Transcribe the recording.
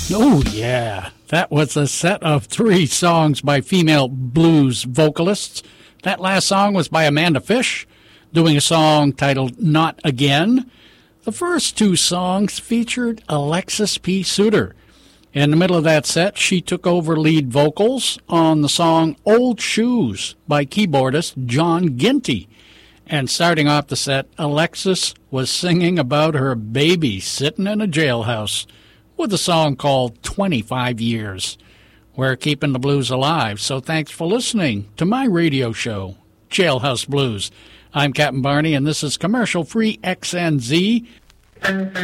Oh, yeah. That was a set of 3 songs by female blues vocalists. That last song was by Amanda Fish, doing a song titled Not Again. The first 2 songs featured Alexis P. Suter. In the middle of that set, she took over lead vocals on the song Old Shoes by keyboardist John Ginty. And starting off the set, Alexis was singing about her baby sitting in a jailhouse with a song called 25 Years. We're keeping the blues alive, so thanks for listening to my radio show, Jailhouse Blues. I'm Captain Barney, and this is commercial-free XNZ.